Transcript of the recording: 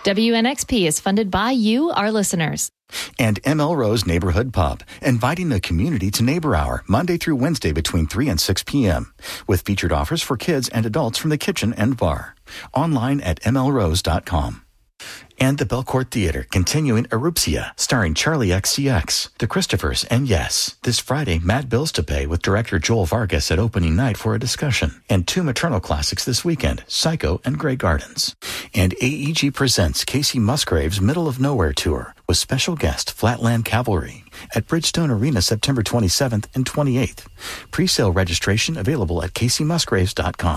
WNXP is funded by you, our listeners. And ML Rose Neighborhood Pub, inviting the community to Neighbor Hour, Monday through Wednesday between 3 and 6 p.m., with featured offers for kids and adults from the kitchen and bar. Online at mlrose.com. And the Belcourt Theater, continuing Erupcia, starring Charlie XCX, The Christophers, and yes, this Friday, Mad Bills to Pay with director Joel Vargas at opening night for a discussion. And two maternal classics this weekend, Psycho and Grey Gardens. And AEG presents Casey Musgrave's Middle of Nowhere Tour with special guest Flatland Cavalry at Bridgestone Arena September 27th and 28th. Pre-sale registration available at caseymusgraves.com.